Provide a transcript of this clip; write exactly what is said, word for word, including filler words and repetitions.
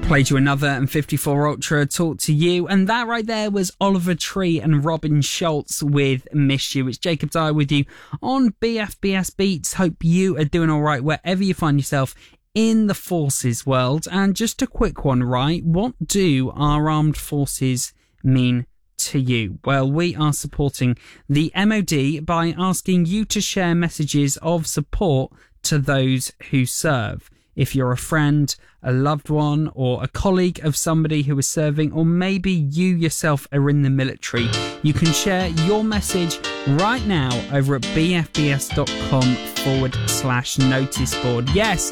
Played you another and fifty-four Ultra Talk to You, and that right there was Oliver Tree and Robin Schulz with Miss You. It's Jacob Dyer with you on B F B S Beats. Hope you are doing all right wherever you find yourself in the forces world. And just a quick one, right? What do our armed forces mean to you? Well, we are supporting the M O D by asking you to share messages of support to those who serve. If you're a friend, a loved one, or a colleague of somebody who is serving, or maybe you yourself are in the military, you can share your message right now over at bfbs.com forward slash notice board. Yes,